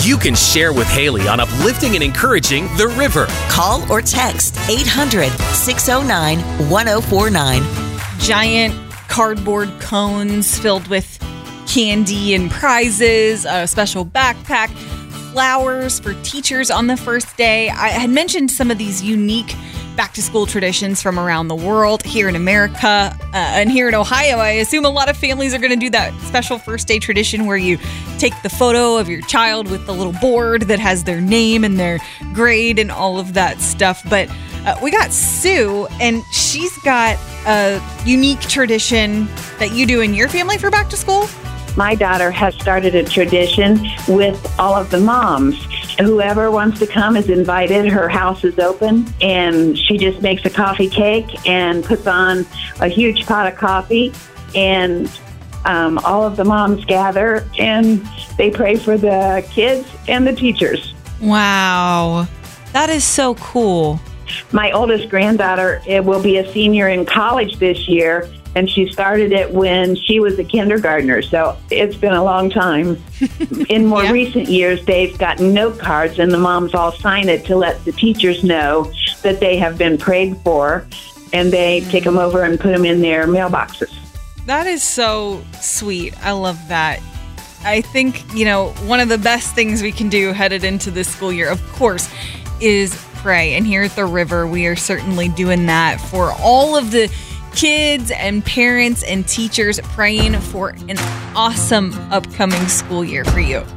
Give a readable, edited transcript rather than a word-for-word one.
You can share with Haley on uplifting and encouraging the river. Call or text 800-609-1049. Giant cardboard cones filled with candy and prizes, a special backpack, flowers for teachers on the first day. I had mentioned some of these unique back-to-school traditions from around the world. Here in America and here in Ohio, I assume a lot of families are going to do that special first day tradition where you take the photo of your child with the little board that has their name and their grade and all of that stuff. But we got Sue, and she's got a unique tradition that you do in your family for back-to-school. My daughter has started a tradition with all of the moms. Whoever wants to come is invited. Her house is open, and she just makes a coffee cake and puts on a huge pot of coffee, and all of the moms gather, and they pray for the kids and the teachers. Wow. That is so cool. My oldest granddaughter will be a senior in college this year, and she started it when she was a kindergartner, so it's been a long time. In more recent years, they've gotten note cards, and the moms all sign it to let the teachers know that they have been prayed for, and they take them over and put them in their mailboxes. That is so sweet. I love that. I think, one of the best things we can do headed into this school year, of course, is pray. And here at the river, we are certainly doing that for all of the kids and parents and teachers, praying for an awesome upcoming school year for you.